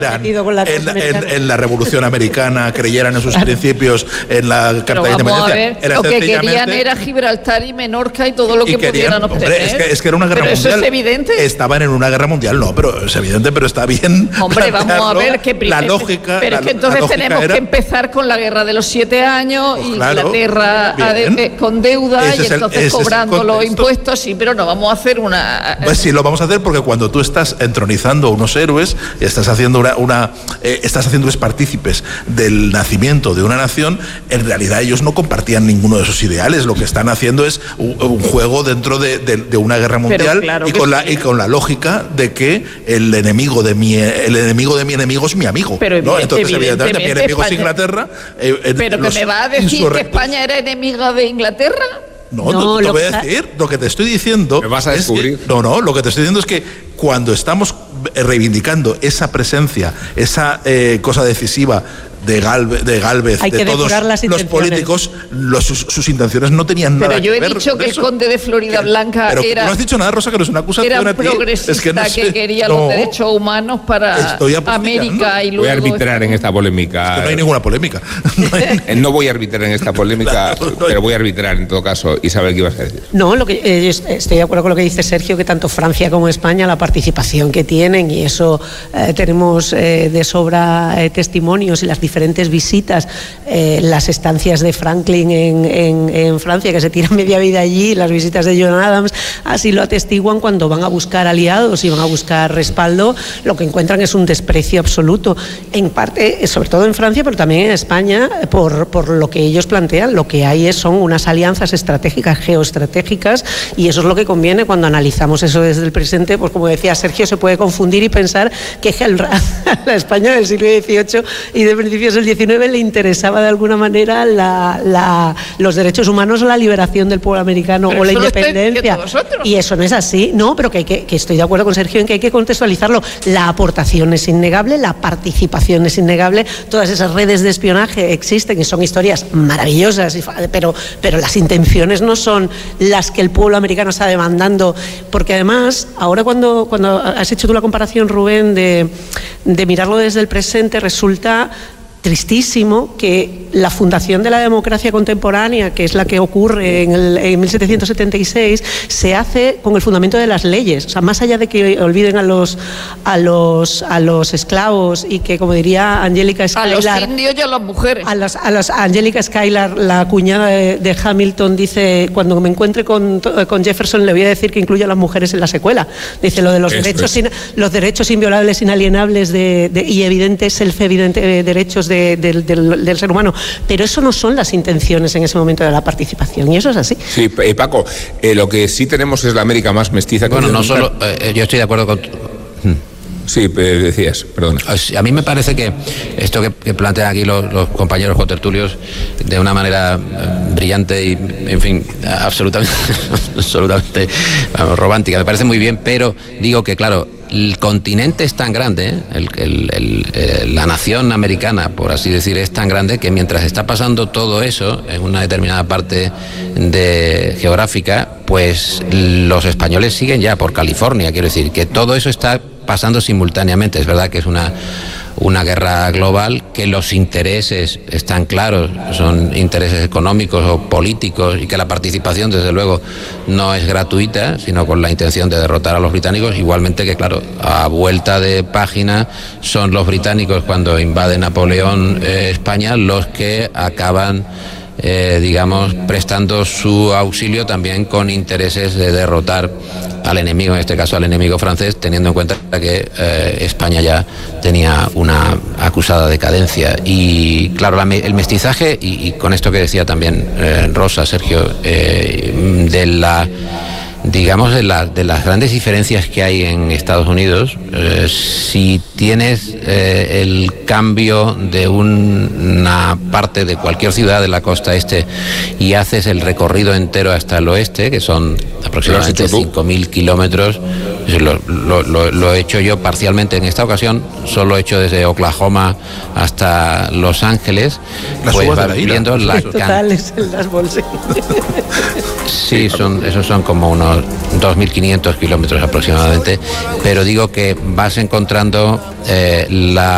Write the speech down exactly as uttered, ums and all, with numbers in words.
Con la en, en, en la Revolución Americana, creyeran en sus claro. principios, en la Carta de Independencia. Era lo que querían era Gibraltar y Menorca y todo lo que querían, pudieran obtener. Hombre, es, que, es que era una guerra pero mundial. Eso es evidente. Estaban en una guerra mundial, no, pero es evidente, pero está bien. Hombre, vamos a ver que la lógica. Pero es que entonces tenemos era, que empezar con la guerra de los siete años y claro, Inglaterra de, con deuda ese y entonces el, cobrando los impuestos, sí, pero no vamos a hacer una. Pues sí, lo vamos a hacer porque cuando tú estás entronizando a unos héroes, estás haciendo una. una eh, estás haciéndoles partícipes del nacimiento de una nación, en realidad ellos no compartían ninguno de esos ideales, lo que están haciendo es un, un juego dentro de, de, de una guerra mundial claro y, con sí. la, y con la lógica de que el enemigo de mi, el enemigo de mi enemigo es mi amigo. Pero ¿no? Entonces evidentemente, evidentemente mi enemigo España, es Inglaterra. Eh, pero que me va a decir que España era enemiga de Inglaterra. No, no, no te lo voy a decir. Lo que te estoy diciendo. ¿Me vas a descubrir? Es que, no, no, lo que te estoy diciendo es que cuando estamos reivindicando esa presencia, esa eh, cosa decisiva de Galvez, de, Galvez, de todos los políticos, los, sus, sus intenciones no tenían nada pero que ver. Pero yo he dicho que eso. el conde de Florida Blanca pero era. No has dicho nada, Rosa, que no es una acusación era a ti. progresista, es que, no sé, que quería no, los derechos humanos para América y luego. Voy a arbitrar en esta polémica. Es que no hay ninguna polémica. No, hay... no voy a arbitrar en esta polémica, claro, no hay... pero voy a arbitrar en todo caso. Isabel, ¿qué ibas a decir? No, lo que, eh, estoy de acuerdo con lo que dice Sergio, que tanto Francia como España, la participación que tienen, y eso eh, tenemos eh, de sobra eh, testimonios y las diferentes visitas. Eh, las estancias de Franklin en, en, en Francia, que se tira media vida allí, las visitas de John Adams, así lo atestiguan cuando van a buscar aliados y van a buscar respaldo, lo que encuentran es un desprecio absoluto, en parte, sobre todo en Francia, pero también en España, por, por lo que ellos plantean, lo que hay es, son unas alianzas estratégicas, geoestratégicas, y eso es lo que conviene cuando analizamos eso desde el presente, pues como decía Sergio, se puede confundir y pensar que a la España del siglo dieciocho y de principios del diecinueve le interesaba de alguna manera la, la, los derechos humanos o la liberación del pueblo americano pero o la independencia. Y eso no es así, no, pero que, hay que, que estoy de acuerdo con Sergio en que hay que contextualizarlo. La aportación es innegable, la participación es innegable, todas esas redes de espionaje existen y son historias maravillosas, pero, pero las intenciones no son las que el pueblo americano está demandando, porque además, ahora cuando, cuando has hecho tú la comparación, Rubén, de, de mirarlo desde el presente, resulta tristísimo que la fundación de la democracia contemporánea, que es la que ocurre en, el, en mil setecientos setenta y seis, se hace con el fundamento de las leyes. O sea, más allá de que olviden a los a los a los esclavos y que, como diría Angélica Schuyler, a los indios y a las mujeres, a las a las Angélica Schuyler, la cuñada de, de Hamilton, dice: cuando me encuentre con, con Jefferson le voy a decir que incluya a las mujeres en la secuela. Dice lo de los Esto derechos in, los derechos inviolables, inalienables de, de, y evidentes, self-evidentes eh, derechos de, de, del, del ser humano, pero eso no son las intenciones en ese momento de la participación, y eso es así. Sí, eh, Paco, eh, lo que sí tenemos es la América más mestiza que bueno, no solo, eh, yo estoy de acuerdo con Sí, decías, perdón. A mí me parece que esto que, que plantean aquí los, los compañeros contertulios de una manera eh, brillante y, en fin, absolutamente, absolutamente vamos, romántica, me parece muy bien, pero digo que, claro, el continente es tan grande, ¿eh? el, el, el, el, la nación americana, por así decir, es tan grande que mientras está pasando todo eso en una determinada parte de geográfica, pues los españoles siguen ya por California, quiero decir, que todo eso está pasando simultáneamente. Es verdad que es una una guerra global, que los intereses están claros, son intereses económicos o políticos, y que la participación desde luego no es gratuita, sino con la intención de derrotar a los británicos, igualmente que, claro, a vuelta de página son los británicos, cuando invade Napoleón eh, España, los que acaban Eh, digamos, prestando su auxilio también con intereses de derrotar al enemigo, en este caso al enemigo francés, teniendo en cuenta que eh, España ya tenía una acusada decadencia. Y claro, la, el mestizaje, y, y con esto que decía también eh, Rosa, Sergio, eh, de la digamos de, la, de las grandes diferencias que hay en Estados Unidos, eh, si tienes eh, el cambio de un, una parte de cualquier ciudad de la costa este y haces el recorrido entero hasta el oeste, que son aproximadamente cinco mil kilómetros, lo, lo, lo, lo he hecho yo parcialmente en esta ocasión, solo he hecho desde Oklahoma hasta Los Ángeles, las pues vas viendo la totales en las bolsas. Sí, son, esos son como unos dos mil quinientos kilómetros aproximadamente, pero digo que vas encontrando eh, la